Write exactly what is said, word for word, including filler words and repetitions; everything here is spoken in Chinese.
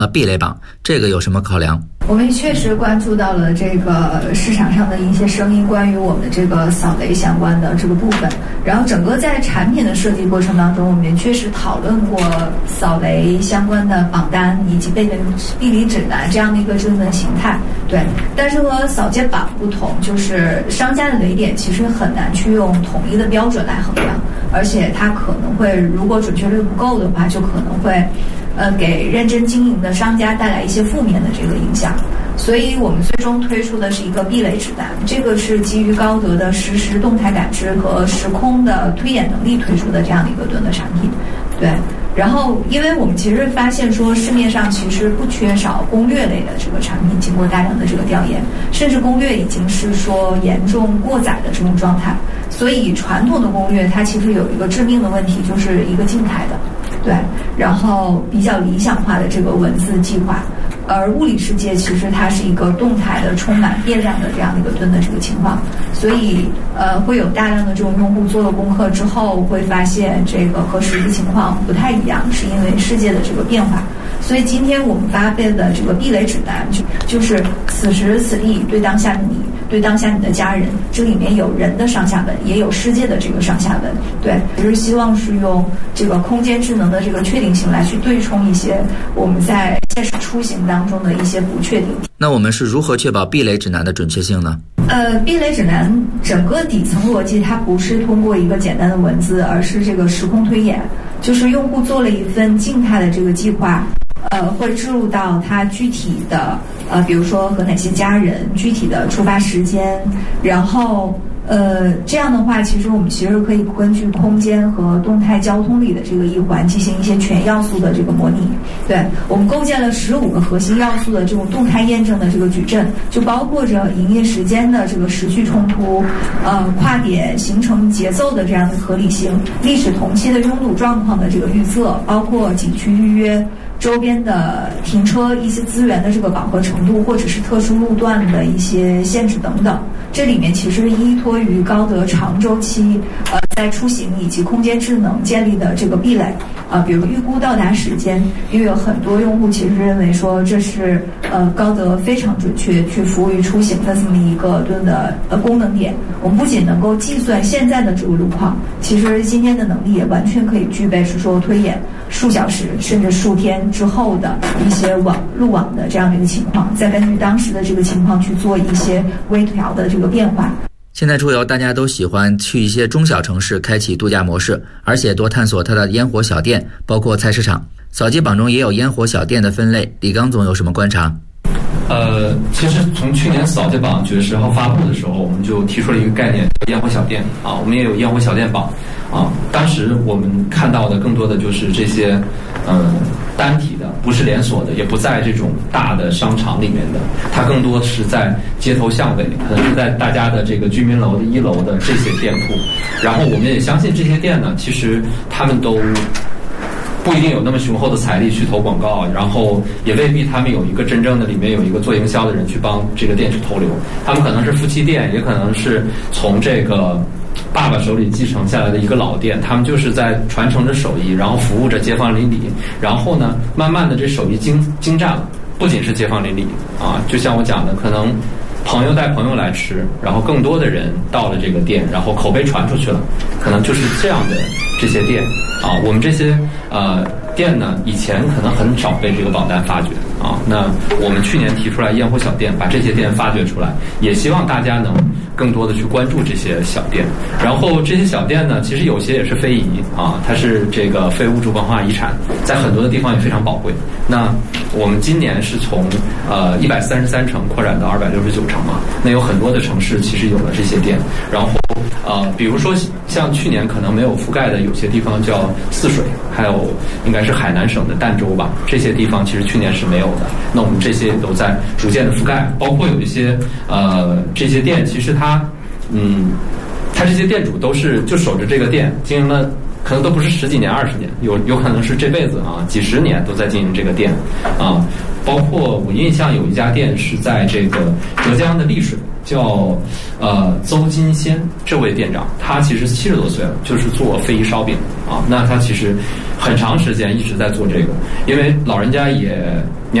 呃避雷榜，这个有什么考量？ 我们确实关注到了这个市场上的一些声音，关于我们这个扫雷相关的这个部分。然后整个在产品的设计过程当中，我们也确实讨论过扫雷相关的榜单以及避雷避雷指南这样的一个智能形态。对，但是和扫街榜不同，就是商家的雷点其实很难去用统一的标准来衡量，而且它可能会，如果准确率不够的话，就可能会呃，给认真经营的商家带来一些负面的这个影响。所以我们最终推出的是一个避雷指南，这个是基于高德的实时动态感知和时空的推演能力推出的这样的一个盾的产品。对，然后因为我们其实发现说市面上其实不缺少攻略类的这个产品，经过大量的这个调研，甚至攻略已经是说严重过载的这种状态。所以传统的攻略它其实有一个致命的问题，就是一个静态的，对，然后比较理想化的这个文字计划。而物理世界其实它是一个动态的、充满变量的这样的一个盾的这个情况，所以呃会有大量的这种用户做了功课之后，会发现这个和实际情况不太一样，是因为世界的这个变化。所以今天我们发布的这个避雷指南，就就是此时此地对当下的你，对当下你的家人，这里面有人的上下文，也有世界的这个上下文。对，就是希望是用这个空间智能的这个确定性来去对冲一些我们在现实出行当中的一些不确定。 那我们是如何确保避雷指南的准确性呢？ 呃，避雷指南整个底层逻辑它不是通过一个简单的文字，而是这个时空推演，就是用户做了一份静态的这个计划，呃，会置入到他具体的呃，比如说和哪些家人，具体的出发时间，然后呃，这样的话，其实我们其实可以根据空间和动态交通里的这个一环进行一些全要素的这个模拟。对，我们构建了十五个核心要素的这种动态验证的这个矩阵，就包括着营业时间的这个时序冲突，呃，跨点行程节奏的这样的合理性，历史同期的拥堵状况的这个预测，包括景区预约。周边的停车一些资源的这个饱和程度，或者是特殊路段的一些限制等等，这里面其实依托于高德长周期呃在出行以及空间智能建立的这个壁垒啊、呃，比如预估到达时间，因为有很多用户其实认为说这是呃高德非常准确去服务于出行的这么一个盾的呃功能点。我们不仅能够计算现在的这个路况，其实今天的能力也完全可以具备是说推演数小时甚至数天之后的一些网路网的这样的一个情况，再根据当时的这个情况去做一些微调的这个变化。 现在出游大家都喜欢去一些中小城市开启度假模式，而且多探索它的烟火小店，包括菜市场。扫街榜中也有烟火小店的分类，李刚总有什么观察？ 呃，其实从去年扫街榜九月十号发布的时候，我们就提出了一个概念，烟火小店啊，我们也有烟火小店榜啊。当时我们看到的更多的就是这些，嗯，单体的，不是连锁的，也不在这种大的商场里面的，它更多是在街头巷尾，可能是在大家的这个居民楼的一楼的这些店铺。然后我们也相信这些店呢，其实他们都不一定有那么雄厚的财力去投广告，然后也未必他们有一个真正的里面有一个做营销的人去帮这个店去投流，他们可能是夫妻店，也可能是从这个爸爸手里继承下来的一个老店，他们就是在传承着手艺，然后服务着街坊邻里，然后呢慢慢的这手艺精精湛了，不仅是街坊邻里啊，就像我讲的，可能朋友带朋友来吃，然后更多的人到了这个店，然后口碑传出去了，可能就是这样的这些店啊。我们这些呃店呢，以前可能很少被这个榜单发掘啊。那我们去年提出来烟火小店，把这些店发掘出来，也希望大家能更多的去关注这些小店。然后这些小店呢，其实有些也是非遗啊，它是这个非物质文化遗产，在很多的地方也非常宝贵。那我们今年是从呃一百三十三城扩展到二百六十九城嘛，那有很多的城市其实有了这些店。然后呃，比如说像去年可能没有覆盖的有些地方叫泗水，还有应该是海南省的儋州吧，这些地方其实去年是没有的。那我们这些也都在逐渐的覆盖，包括有一些呃这些店，其实它嗯，它这些店主都是就守着这个店经营了。可能都不是十几年、二十年，有有可能是这辈子啊，几十年都在经营这个店啊。 包括我印象有一家店是在这个浙江的丽水，叫呃邹金仙，这位店长他其实七十多岁了，就是做非遗烧饼啊。那他其实很长时间一直在做这个，因为老人家也